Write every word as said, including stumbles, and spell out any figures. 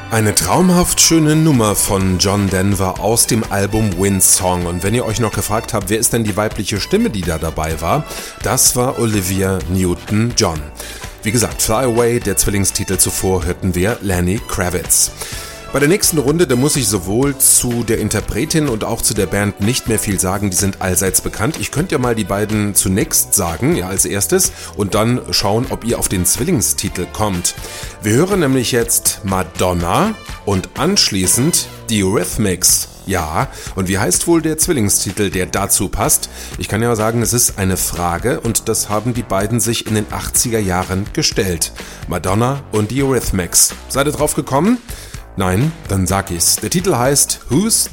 Eine traumhaft schöne Nummer von John Denver aus dem Album Windsong. Und wenn ihr euch noch gefragt habt, wer ist denn die weibliche Stimme, die da dabei war, das war Olivia Newton-John. Wie gesagt, Fly Away, der Zwillingstitel, zuvor hörten wir Lenny Kravitz. Bei der nächsten Runde, da muss ich sowohl zu der Interpretin und auch zu der Band nicht mehr viel sagen, die sind allseits bekannt. Ich könnte ja mal die beiden zunächst sagen, ja als erstes, und dann schauen, ob ihr auf den Zwillingstitel kommt. Wir hören nämlich jetzt Madonna und anschließend die Eurythmics. Ja, und wie heißt wohl der Zwillingstitel, der dazu passt? Ich kann ja sagen, es ist eine Frage und das haben die beiden sich in den achtziger Jahren gestellt. Madonna und die Eurythmics. Seid ihr drauf gekommen? Nein, dann sag ich's. Der Titel heißt Who's